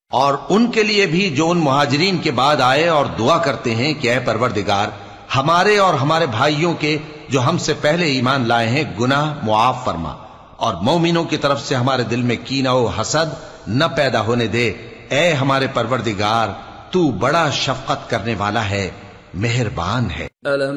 और उनके लिए भी जो उन मुहाजिरीन के बाद आए और दुआ करते हैं कि ऐ परवरदिगार, हमारे और हमारे भाइयों के जो हमसे पहले ईमान लाए हैं गुनाह मुआफ फरमा, और मोमिनों की तरफ से हमारे दिल में कीना व हसद न पैदा होने दे। ऐ हमारे परवरदिगार, तू बड़ा शफकत करने वाला है, मेहरबान है।